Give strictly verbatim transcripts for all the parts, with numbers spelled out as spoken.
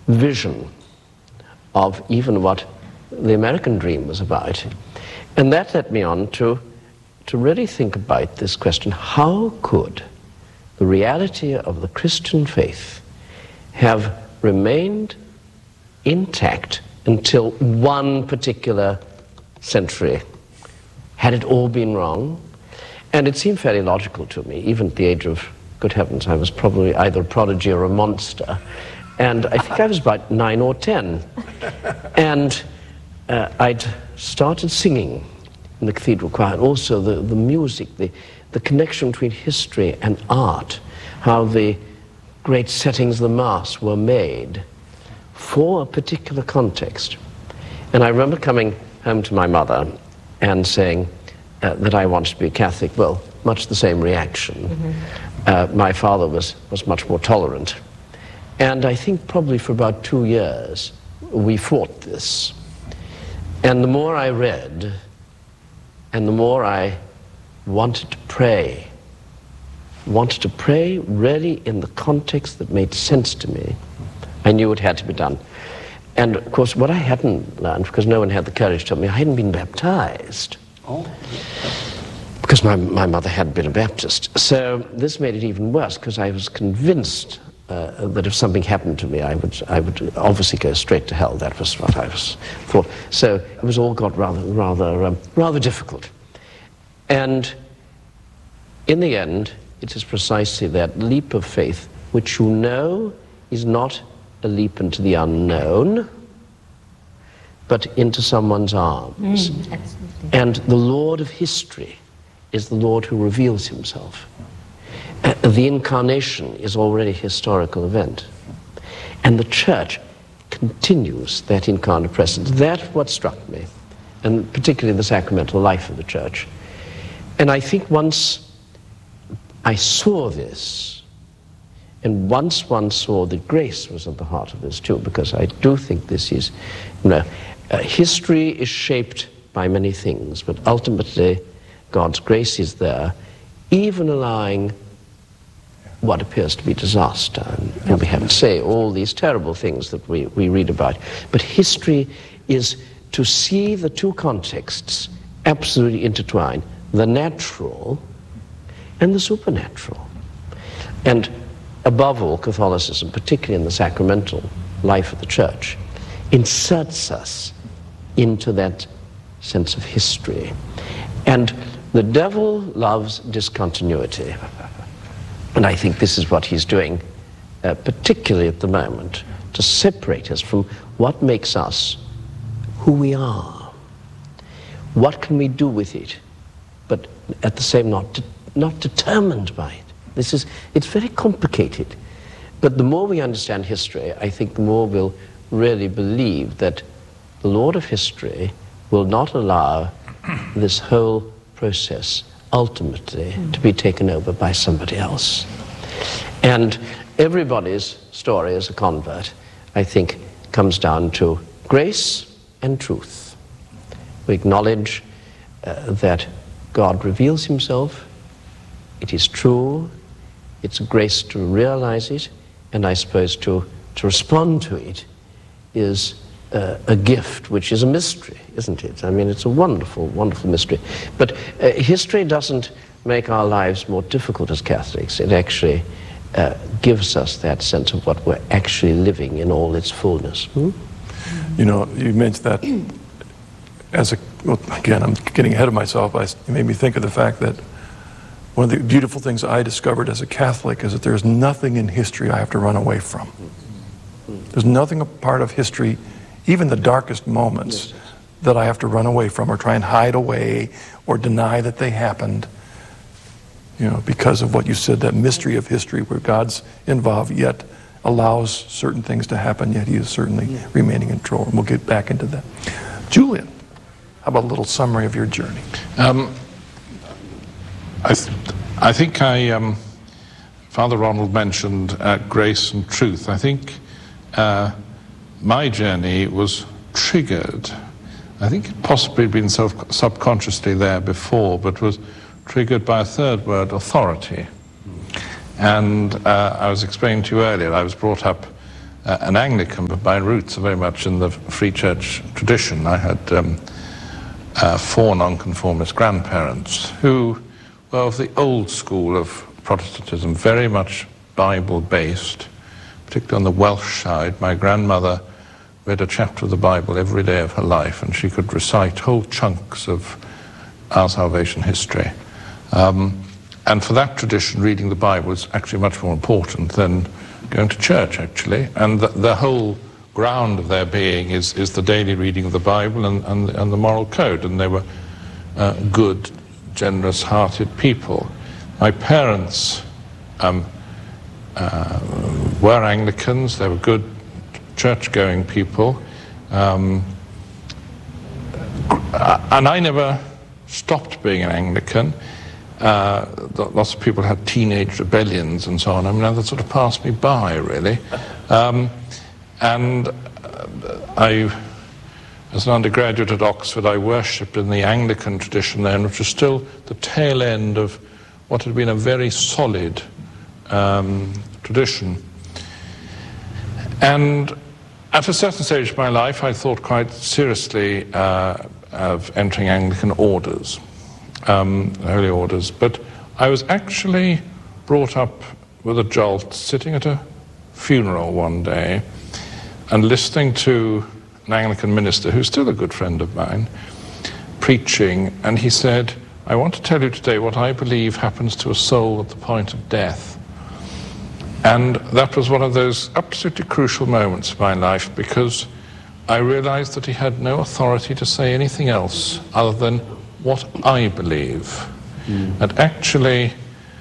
vision of even what the American dream was about. And that led me on to, to really think about this question: how could the reality of the Christian faith have remained intact until one particular century? Had it all been wrong? And it seemed fairly logical to me. Even at the age of, good heavens, I was probably either a prodigy or a monster. And I think I was about nine or ten. And uh, I'd started singing in the cathedral choir, and also the, the music, the, the connection between history and art, how the great settings of the Mass were made for a particular context. And I remember coming home to my mother and saying uh, that I wanted to be Catholic. Well, much the same reaction. Mm-hmm. uh, my father was, was much more tolerant. And I think probably for about two years we fought this. And the more I read, and the more I wanted to pray, wanted to pray really in the context that made sense to me, I knew it had to be done. And of course, what I hadn't learned, because no one had the courage to tell me, I hadn't been baptized. Oh. Because my, my mother had been a Baptist. So this made it even worse, because I was convinced uh, that if something happened to me, I would, I would obviously go straight to hell. That was what I was thought. So it was all got rather, rather, um, rather difficult. And in the end, it is precisely that leap of faith, which you know is not a leap into the unknown, but into someone's arms. Mm, absolutely. And the Lord of history is the Lord who reveals himself. Uh, the incarnation is already a historical event. And the church continues that incarnate presence. That's what struck me, and particularly the sacramental life of the church. And I think once I saw this, and once one saw that grace was at the heart of this too, because I do think this is, you know, uh, history is shaped by many things, but ultimately God's grace is there, even allowing what appears to be disaster. And, and we have to say all these terrible things that we, we read about. But history is to see the two contexts absolutely intertwined, the natural and the supernatural. And above all, Catholicism, particularly in the sacramental life of the church, inserts us into that sense of history. And the devil loves discontinuity. And I think this is what he's doing, uh, particularly at the moment, to separate us from what makes us who we are. What can we do with it, but at the same not de not determined by it. This is, it's very complicated. But the more we understand history, I think the more we'll really believe that the Lord of history will not allow this whole process ultimately mm. to be taken over by somebody else. And everybody's story as a convert, I think, comes down to grace and truth. We acknowledge uh, that God reveals himself. It is true. It's a grace to realize it, and I suppose to, to respond to it is uh, a gift, which is a mystery, isn't it? I mean, it's a wonderful, wonderful mystery. But uh, history doesn't make our lives more difficult as Catholics. It actually uh, gives us that sense of what we're actually living in all its fullness. Hmm? You know, you mentioned that as a, well, again, I'm getting ahead of myself, but it made me think of the fact that one of the beautiful things I discovered as a Catholic is that there's nothing in history I have to run away from. There's nothing a part of history, even the darkest moments, that I have to run away from or try and hide away or deny that they happened, you know, because of what you said, that mystery of history where God's involved yet allows certain things to happen, yet he is certainly yeah. remaining in control. And we'll get back into that. Julian, how about a little summary of your journey? Um, I, th I think I, um, Father Ronald mentioned uh, grace and truth. I think uh, my journey was triggered. I think it possibly had been self subconsciously there before, but was triggered by a third word, authority. And uh, I was explaining to you earlier, I was brought up uh, an Anglican, but my roots are very much in the Free Church tradition. I had um, uh, four nonconformist grandparents who were of the old school of Protestantism, very much Bible-based, particularly on the Welsh side. My grandmother read a chapter of the Bible every day of her life, and she could recite whole chunks of our salvation history. Um, and for that tradition, reading the Bible is actually much more important than going to church, actually. And the, the whole ground of their being is, is the daily reading of the Bible and, and, and the moral code. And they were uh, good, generous-hearted people. My parents um, uh, were Anglicans. They were good church-going people. Um, and I never stopped being an Anglican. Uh, lots of people had teenage rebellions and so on. I mean, that sort of passed me by, really. Um, and I, as an undergraduate at Oxford, I worshipped in the Anglican tradition then, which was still the tail end of what had been a very solid um, tradition. And at a certain stage of my life, I thought quite seriously uh, of entering Anglican orders. Um, holy orders, but I was actually brought up with a jolt sitting at a funeral one day and listening to an Anglican minister, who's still a good friend of mine, preaching, and he said, "I want to tell you today what I believe happens to a soul at the point of death." And that was one of those absolutely crucial moments of my life, because I realized that he had no authority to say anything else other than what I believe. Mm. And actually,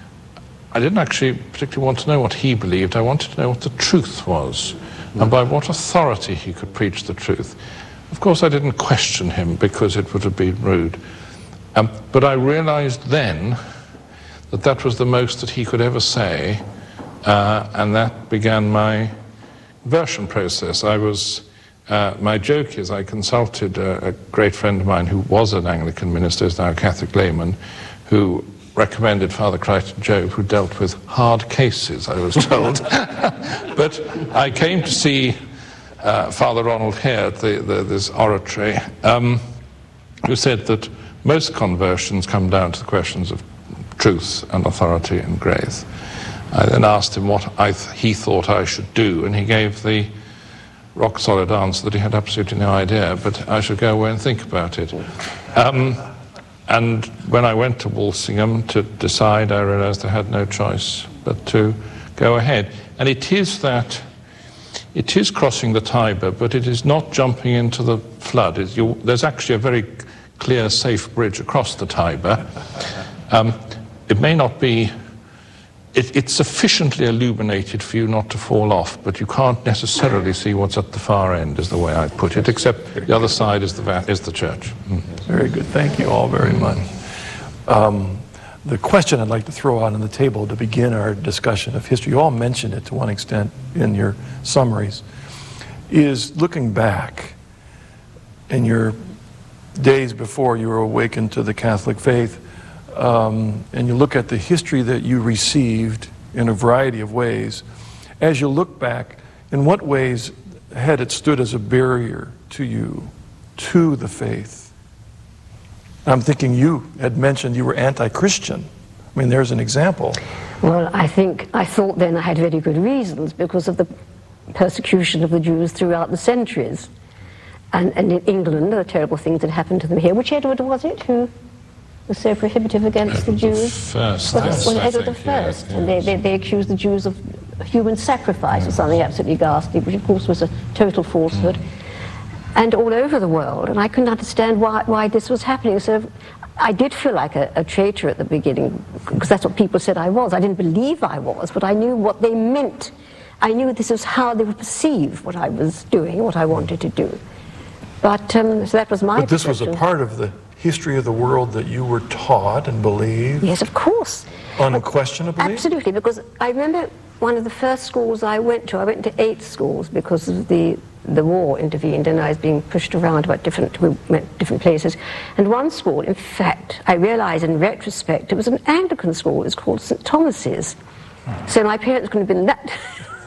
I didn't actually particularly want to know what he believed. I wanted to know what the truth was, mm. and by what authority he could preach the truth. Of course, I didn't question him because it would have been rude. Um, but I realized then that that was the most that he could ever say, uh, and that began my conversion process. I was Uh, my joke is I consulted a, a great friend of mine who was an Anglican minister, is now a Catholic layman, who recommended Father Crichton Job, who dealt with hard cases, I was told. But I came to see uh, Father Ronald Hare at the, the, this oratory, um, who said that most conversions come down to the questions of truth and authority and grace. I then asked him what I th he thought I should do, and he gave the rock-solid answer that he had absolutely no idea, but I should go away and think about it. Um, and when I went to Walsingham to decide, I realized I had no choice but to go ahead. And it is that, it is crossing the Tiber, but it is not jumping into the flood. It, you, there's actually a very clear, safe bridge across the Tiber. Um, it may not be It, it's sufficiently illuminated for you not to fall off, but you can't necessarily see what's at the far end, is the way I put it, except the other side is the, is the church. Mm. Very good. Thank you all very much. Um, the question I'd like to throw out on the table to begin our discussion of history, you all mentioned it to one extent in your summaries, is looking back in your days before you were awakened to the Catholic faith, Um, and you look at the history that you received in a variety of ways. As you look back, in what ways had it stood as a barrier to you, to the faith? I'm thinking you had mentioned you were anti-Christian. I mean, there's an example. Well, I think, I thought then I had very good reasons because of the persecution of the Jews throughout the centuries. And, and in England, the terrible things that happened to them here. Which Edward was it who was so prohibitive against Edward the Jews? The first, well, yes, was I Edward think, the First, yeah, and yes. they, they, they accused the Jews of human sacrifice or something absolutely ghastly, which of course was a total falsehood. Mm. And all over the world, and I couldn't understand why, why this was happening. So I did feel like a, a traitor at the beginning, because that's what people said I was. I didn't believe I was, but I knew what they meant. I knew this was how they would perceive what I was doing, what I wanted to do. But um, so that was my But this perception. was a part of the history of the world that you were taught and believed? Yes, of course. Unquestionably? Absolutely, because I remember one of the first schools I went to, I went to eight schools because of the, the war intervened and I was being pushed around about different, we went different places. And one school, in fact, I realized in retrospect, it was an Anglican school, it was called Saint Thomas's. So my parents couldn't have been that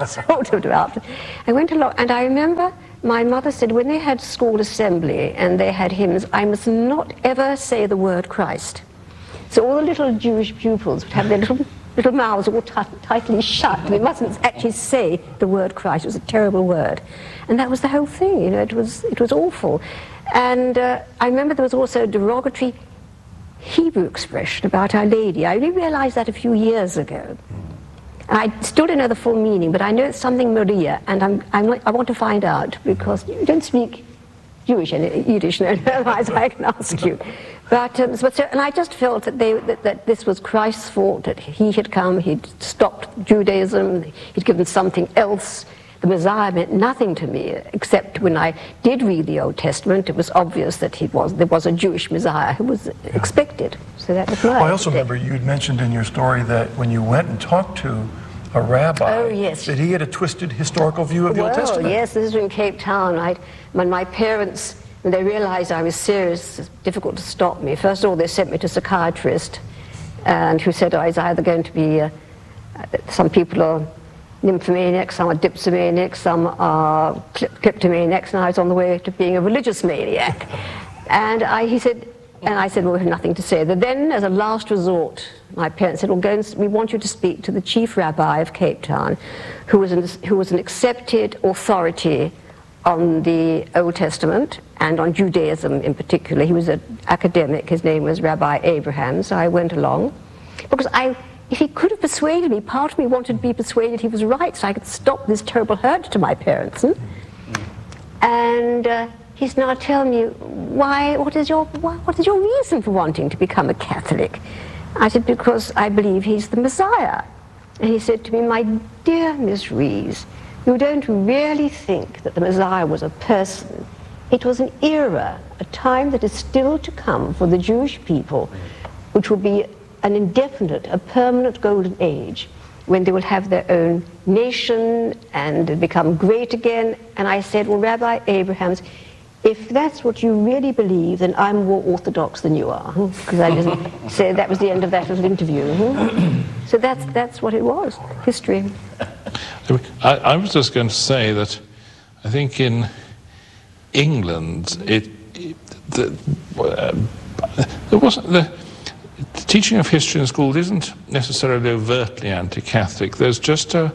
sort of developed. I went along, and I remember my mother said when they had school assembly and they had hymns, I must not ever say the word Christ. So all the little Jewish pupils would have their little, little mouths all tightly shut. They mustn't actually say the word Christ. It was a terrible word. And that was the whole thing, you know, it was, it was awful. And uh, I remember there was also a derogatory Hebrew expression about Our Lady. I only realized that a few years ago. And I still don't know the full meaning, but I know it's something Maria, and I'm, I'm not, I want to find out, because you don't speak Jewish and Yiddish, no, otherwise I can ask you. But, um, but so, and I just felt that, they, that, that this was Christ's fault, that he had come, he'd stopped Judaism, he'd given something else. The Messiah meant nothing to me, except when I did read the Old Testament, it was obvious that he was, there was a Jewish Messiah who was yeah. expected. So that was my well, I also remember you had mentioned in your story that when you went and talked to a rabbi, oh, yes. that he had a twisted historical view of the well, Old Testament. Yes, this is in Cape Town. I, when my parents, when they realized I was serious, it's difficult to stop me. First of all, they sent me to a psychiatrist, and who said I was either going to be, uh, some people are nymphomaniacs, some are dipsomaniacs, some are kleptomaniacs, and I was on the way to being a religious maniac. And I, he said, and I said, well, we have nothing to say. But then, as a last resort, my parents said, well, go and, we want you to speak to the chief rabbi of Cape Town, who was an, who was an accepted authority on the Old Testament and on Judaism in particular. He was an academic. His name was Rabbi Abraham. So I went along, because I, if he could have persuaded me, part of me wanted to be persuaded he was right, so I could stop this terrible hurt to my parents. Hmm? And uh, he's now telling me, why, what is your, why, what is your reason for wanting to become a Catholic? I said, because I believe he's the Messiah. And he said to me, my dear Miss Rees, you don't really think that the Messiah was a person. It was an era, a time that is still to come for the Jewish people, which will be an indefinite, a permanent golden age, when they will have their own nation and become great again. And I said, well, Rabbi Abrahams, if that's what you really believe, then I'm more orthodox than you are. Because I didn't say that was the end of that little interview. So that's, that's what it was, history. I, I was just going to say that I think in England, it, it the, uh, there wasn't the, the teaching of history in school isn't necessarily overtly anti-Catholic. There's just a,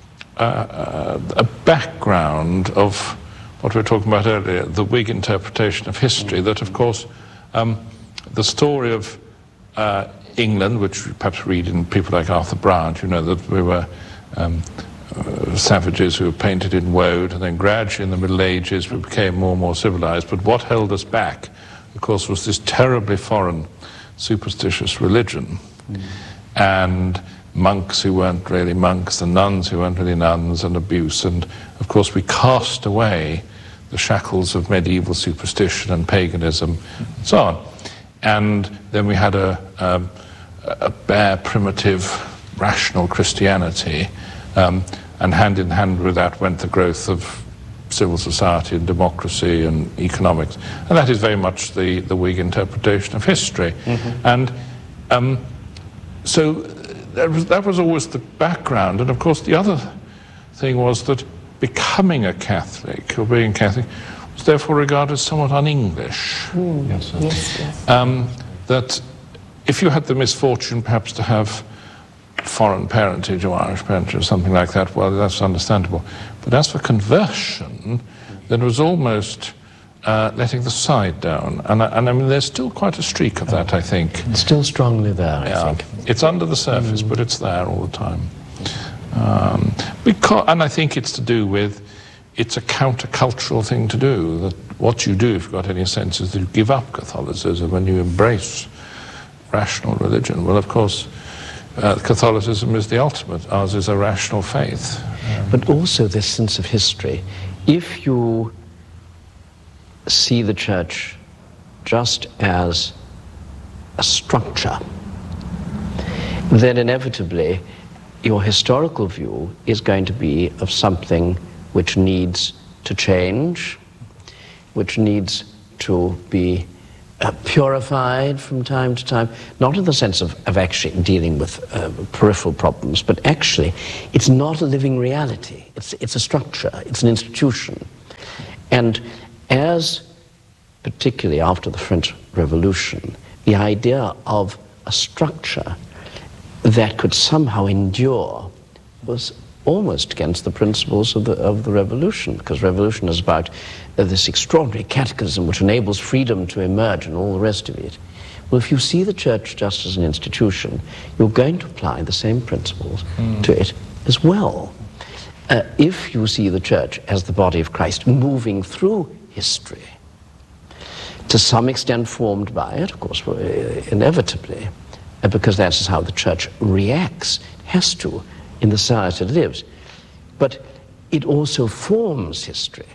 a, a background of what we were talking about earlier, the Whig interpretation of history, that of course um, the story of uh, England, which you perhaps read in people like Arthur Bryant, you know, that we were um, uh, savages who were painted in woad, and then gradually in the Middle Ages we became more and more civilized. But what held us back, of course, was this terribly foreign, superstitious religion. Mm. And monks who weren't really monks, and nuns who weren't really nuns, and abuse. And of course we cast away the shackles of medieval superstition and paganism and so on. And then we had a, um, a bare, primitive, rational Christianity, um, and hand in hand with that went the growth of civil society and democracy and economics. And that is very much the, the Whig interpretation of history. Mm-hmm. And um, so that was, that was always the background. And of course the other thing was that becoming a Catholic, or being Catholic, was therefore regarded as somewhat un-English. Mm. Yes, yes, yes. Um, that if you had the misfortune perhaps to have foreign parentage or Irish parentage or something like that, well, that's understandable. But as for conversion, then it was almost uh, letting the side down. And, and I mean, there's still quite a streak of that, I think. It's still strongly there, I yeah. think. It's under the surface, mm. but it's there all the time. Um, because, and I think it's to do with, it's a countercultural thing to do. That what you do, if you've got any sense, is that you give up Catholicism and you embrace rational religion. Well, of course, uh, Catholicism is the ultimate. Ours is a rational faith. Um, but also this sense of history. If you see the church just as a structure, then inevitably your historical view is going to be of something which needs to change, which needs to be uh, purified from time to time, not in the sense of, of actually dealing with uh, peripheral problems, but actually it's not a living reality. It's, it's a structure, it's an institution. And as, particularly after the French Revolution, the idea of a structure that could somehow endure was almost against the principles of the, of the revolution, because revolution is about uh, this extraordinary catechism which enables freedom to emerge and all the rest of it. Well, if you see the church just as an institution, you're going to apply the same principles mm. to it as well. Uh, if you see the church as the body of Christ moving through history, to some extent formed by it, of course, inevitably, uh, because that's how the church reacts, has to, in the society it lives. But it also forms history.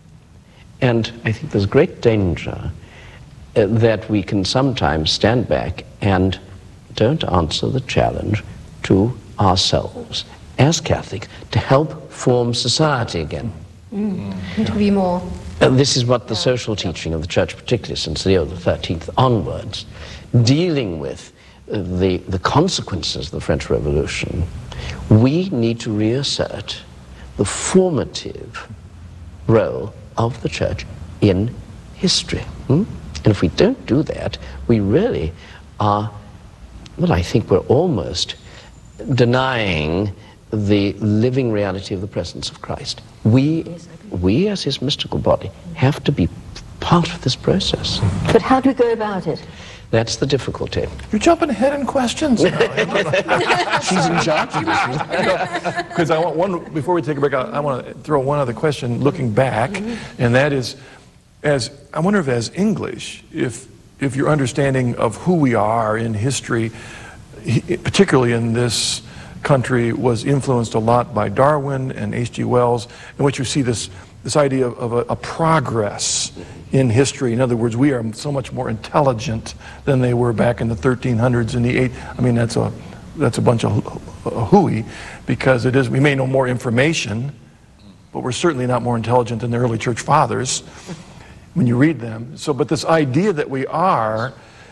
And I think there's great danger uh, that we can sometimes stand back and don't answer the challenge to ourselves as Catholics to help form society again. Mm. Couldn't agree more. Uh, this is what the social teaching of the Church, particularly since Leo the thirteenth onwards, dealing with uh, the, the consequences of the French Revolution. We need to reassert the formative role of the Church in history. Hmm? And if we don't do that, we really are, well, I think we're almost denying the living reality of the presence of Christ. We, we as his mystical body, have to be part of this process. But how do we go about it? That's the difficulty. You're jumping ahead in questions now. She's in charge. Because I want one, before we take a break, I, I want to throw one other question looking back, mm-hmm. and that is, as I wonder if as English, if, if your understanding of who we are in history, particularly in this country, was influenced a lot by Darwin and H G Wells, in which you see this, this idea of, of a, a progress in history. In other words, we are so much more intelligent than they were back in the thirteen hundreds and the eight. I mean, that's a, that's a bunch of hooey, because it is, we may know more information, but we're certainly not more intelligent than the early church fathers when you read them. So, but this idea that we are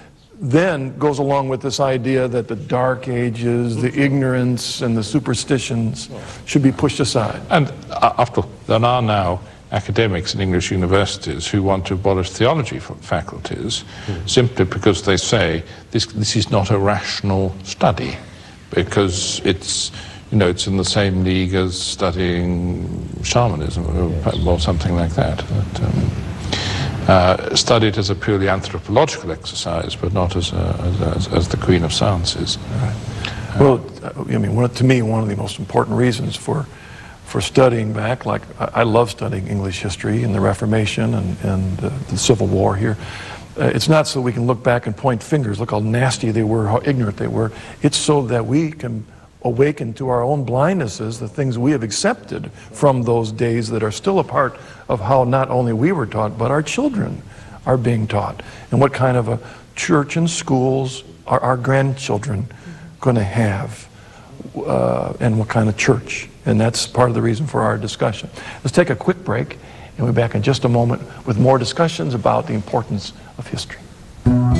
then goes along with this idea that the dark ages, the ignorance, and the superstitions should be pushed aside. And uh, after all, there are now academics in English universities who want to abolish theology from faculties mm. simply because they say this, this is not a rational study, because it's, you know, it's in the same league as studying shamanism or, yes. or something like that. But, um, Uh, studied as a purely anthropological exercise, but not as, a, as, a, as the Queen of Sciences. Right. Uh, well, I mean, one, to me, one of the most important reasons for for studying back, like I, I love studying English history and the Reformation and, and uh, the Civil War here. Uh, it's not so we can look back and point fingers, look how nasty they were, how ignorant they were. It's so that we can awaken to our own blindnesses the things we have accepted from those days that are still a part of how not only we were taught, but our children are being taught. And what kind of a church and schools are our grandchildren going to have, uh, and what kind of church. And that's part of the reason for our discussion. Let's take a quick break, and we'll be back in just a moment with more discussions about the importance of history.